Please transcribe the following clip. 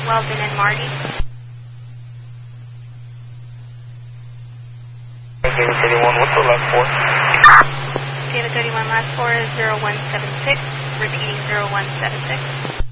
Weldon and Marty. David 31, what's the last four? David 31, last four is 0176, repeating 0176.